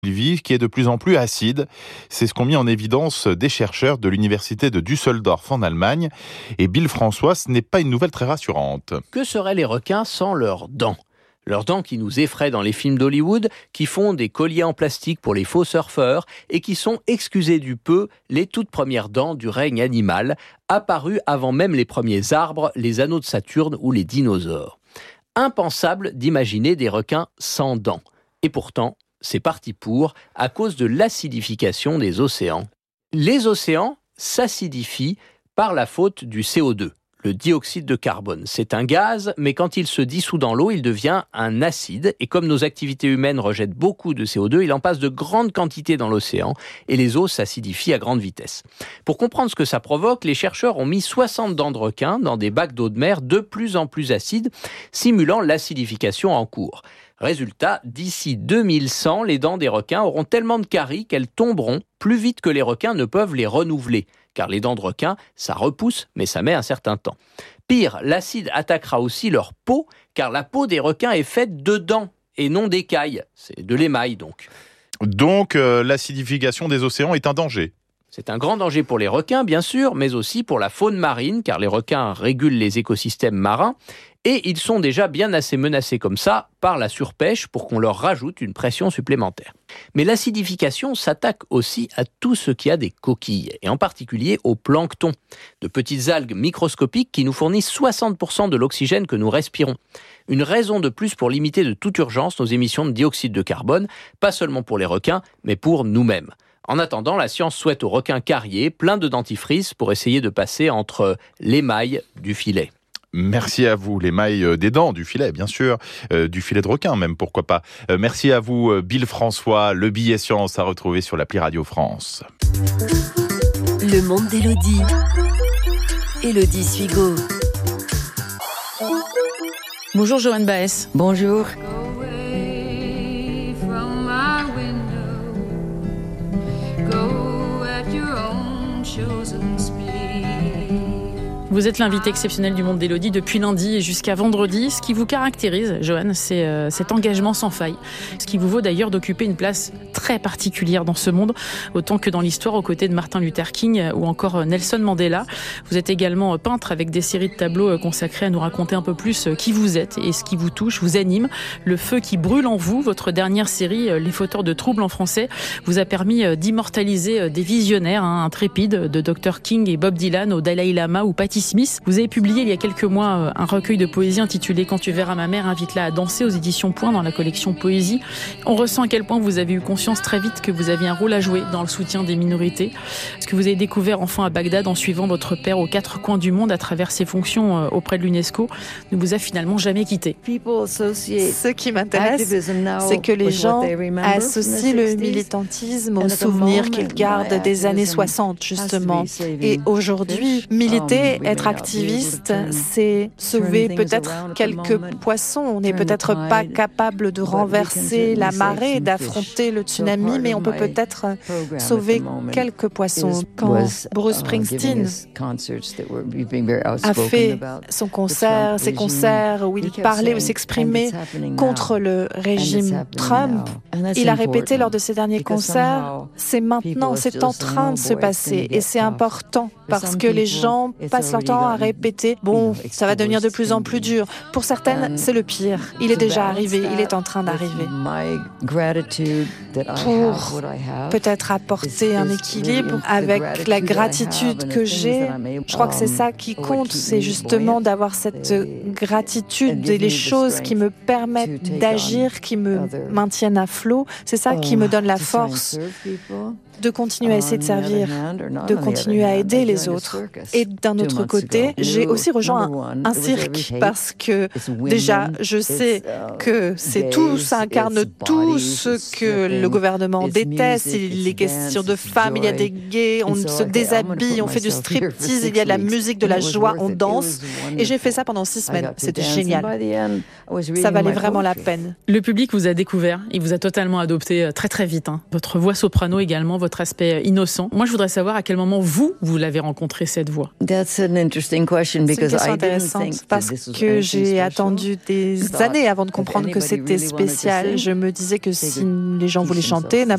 vive qui est de plus en plus acide. C'est ce qu'ont mis en évidence des chercheurs de l'université de Düsseldorf en Allemagne. Et Bill François, ce n'est pas une nouvelle très rassurante. Que seraient les requins sans leurs dents ? Leurs dents qui nous effraient dans les films d'Hollywood, qui font des colliers en plastique pour les faux surfeurs et qui sont, excusez du peu, les toutes premières dents du règne animal, apparues avant même les premiers arbres, les anneaux de Saturne ou les dinosaures. Impensable d'imaginer des requins sans dents. Et pourtant, c'est parti pour, à cause de l'acidification des océans. Les océans s'acidifient par la faute du CO2, le dioxyde de carbone. C'est un gaz, mais quand il se dissout dans l'eau, il devient un acide. Et comme nos activités humaines rejettent beaucoup de CO2, il en passe de grandes quantités dans l'océan et les eaux s'acidifient à grande vitesse. Pour comprendre ce que ça provoque, les chercheurs ont mis 60 dents de requin dans des bacs d'eau de mer de plus en plus acides, simulant l'acidification en cours. Résultat, d'ici 2100, les dents des requins auront tellement de caries qu'elles tomberont plus vite que les requins ne peuvent les renouveler. Car les dents de requin, ça repousse, mais ça met un certain temps. Pire, l'acide attaquera aussi leur peau, car la peau des requins est faite de dents et non d'écailles. C'est de l'émail donc. Donc, l'acidification des océans est un danger. C'est un grand danger pour les requins, bien sûr, mais aussi pour la faune marine, car les requins régulent les écosystèmes marins. Et ils sont déjà bien assez menacés comme ça par la surpêche pour qu'on leur rajoute une pression supplémentaire. Mais l'acidification s'attaque aussi à tout ce qui a des coquilles, et en particulier au plancton, de petites algues microscopiques qui nous fournissent 60% de l'oxygène que nous respirons. Une raison de plus pour limiter de toute urgence nos émissions de dioxyde de carbone, pas seulement pour les requins, mais pour nous-mêmes. En attendant, la science souhaite aux requins carriers plein de dentifrice pour essayer de passer entre l'émail du filet. Merci à vous, l'émail des dents, du filet, bien sûr, du filet de requin même, pourquoi pas. Merci à vous, Bill François, le billet science à retrouver sur l'appli Radio France. Le monde d'Élodie. Élodie Suigo. Bonjour Joanne Baez. Bonjour. Vous êtes l'invité exceptionnel du monde d'Élodie depuis lundi et jusqu'à vendredi. Ce qui vous caractérise, Joanne, c'est cet engagement sans faille. Ce qui vous vaut d'ailleurs d'occuper une place très particulière dans ce monde, autant que dans l'histoire aux côtés de Martin Luther King ou encore Nelson Mandela. Vous êtes également peintre avec des séries de tableaux consacrés à nous raconter un peu plus qui vous êtes et ce qui vous touche, vous anime. Le feu qui brûle en vous, votre dernière série, Les fauteurs de troubles en français, vous a permis d'immortaliser des visionnaires intrépides de Dr King et Bob Dylan au Dalai Lama ou Patti Smith. Vous avez publié il y a quelques mois un recueil de poésie intitulé Quand tu verras ma mère, invite-la à danser aux éditions Point dans la collection Poésie. On ressent à quel point vous avez eu conscience très vite que vous aviez un rôle à jouer dans le soutien des minorités. Ce que vous avez découvert enfant à Bagdad en suivant votre père aux quatre coins du monde à travers ses fonctions auprès de l'UNESCO ne vous a finalement jamais quitté. Ce qui m'intéresse, c'est que les gens associent le militantisme aux souvenirs qu'ils gardent des années 60, justement. Et aujourd'hui, militer, être activiste, c'est sauver peut-être quelques poissons. On n'est peut-être pas capable de renverser la marée, d'affronter le tsunami, mais on peut peut-être sauver quelques poissons. Quand Bruce Springsteen a fait ses concerts où il parlait ou s'exprimait contre le régime Trump, il a répété lors de ses derniers concerts, c'est maintenant, c'est en train de se passer et c'est important parce que les gens passent leur temps à répéter « Bon, ça va devenir de plus en plus dur ». Pour certaines, c'est le pire. Il est déjà arrivé, il est en train d'arriver. Pour peut-être apporter un équilibre avec la gratitude que j'ai, je crois que c'est ça qui compte, c'est justement d'avoir cette gratitude et les choses qui me permettent d'agir, qui me maintiennent à flot. C'est ça qui me donne la force de continuer à essayer de servir, de continuer à aider les autres. Et d'un autre côté, j'ai aussi rejoint un cirque parce que déjà, je sais que ça incarne tout ce que le gouvernement déteste. Il est question de femmes, il y a des gays, on se déshabille, on fait du striptease, il y a de la musique, de la joie, on danse. Et j'ai fait ça pendant 6 semaines. C'était génial. Ça valait vraiment la peine. Le public vous a découvert, il vous a totalement adopté très très vite. Votre voix soprano également, votre aspect innocent. Moi, je voudrais savoir à quel moment vous l'avez rencontré, cette voix. C'est une question intéressante parce que j'ai attendu des années avant de comprendre que c'était spécial. Je me disais que si les gens voulaient chanter,